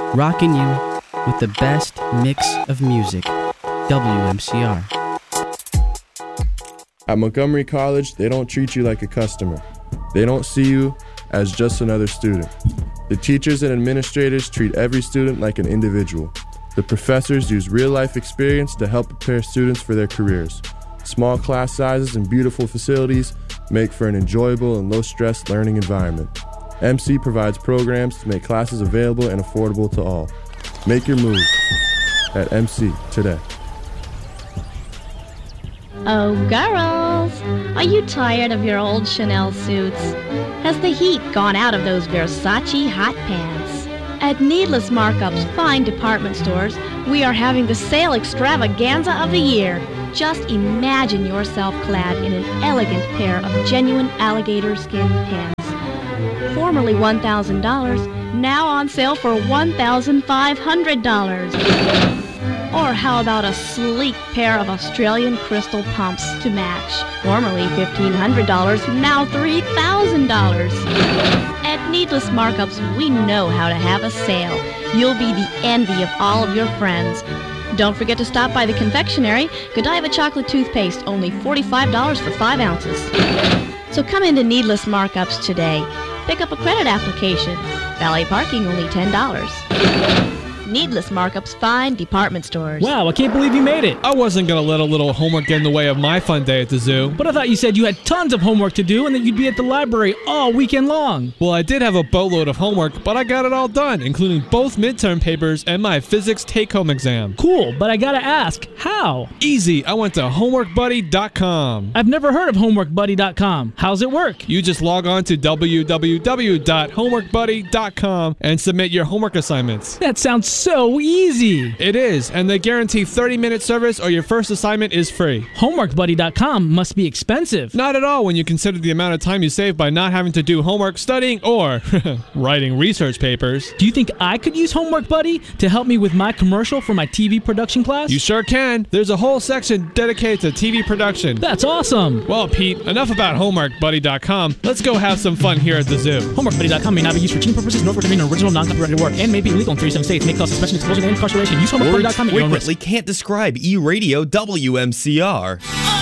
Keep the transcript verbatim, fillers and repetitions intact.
rocking you with the best mix of music. W M C R. At Montgomery College, they don't treat you like a customer. They don't see you as just another student. The teachers and administrators treat every student like an individual. The professors use real-life experience to help prepare students for their careers. Small class sizes and beautiful facilities make for an enjoyable and low-stress learning environment. M C provides programs to make classes available and affordable to all. Make your move at M C today. Oh, girls, are you tired of your old Chanel suits? Has the heat gone out of those Versace hot pants? At Needless Markup's fine department stores, we are having the sale extravaganza of the year. Just imagine yourself clad in an elegant pair of genuine alligator skin pants. Formerly one thousand dollars, now on sale for one thousand five hundred dollars. Or how about a sleek pair of Australian crystal pumps to match? Formerly fifteen hundred dollars, now three thousand dollars. At Needless Markups, we know how to have a sale. You'll be the envy of all of your friends. Don't forget to stop by the confectionery. Godiva chocolate toothpaste, only forty-five dollars for five ounces. So come into Needless Markups today. Pick up a credit application. Valet parking, only ten dollars. Needless Markups fine department stores. Wow, I can't believe you made it. I wasn't going to let a little homework get in the way of my fun day at the zoo. But I thought you said you had tons of homework to do and that you'd be at the library all weekend long. Well, I did have a boatload of homework, but I got it all done, including both midterm papers and my physics take-home exam. Cool, but I gotta ask, how? Easy. I went to homework buddy dot com. I've never heard of homework buddy dot com. How's it work? You just log on to w w w dot homework buddy dot com and submit your homework assignments. That sounds so easy. It is, and they guarantee thirty-minute service or your first assignment is free. homework buddy dot com must be expensive. Not at all when you consider the amount of time you save by not having to do homework, studying, or writing research papers. Do you think I could use Homework Buddy to help me with my commercial for my T V production class? You sure can. There's a whole section dedicated to T V production. That's awesome. Well, Pete, enough about homework buddy dot com. Let's go have some fun here at the zoo. homework buddy dot com may not be used for teaching purposes, nor for doing original non-copyrighted work, and may be illegal in thirty-seven states, may cause suspension, expulsion, and incarceration. Use homework buddy dot com at your own risk. Frequently can't describe E-Radio W M C R.